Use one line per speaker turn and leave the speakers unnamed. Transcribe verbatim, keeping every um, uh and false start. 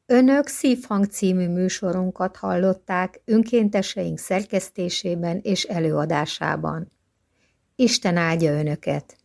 Önök Szívhang című műsorunkat hallották önkénteseink szerkesztésében és előadásában. Isten áldja Önöket!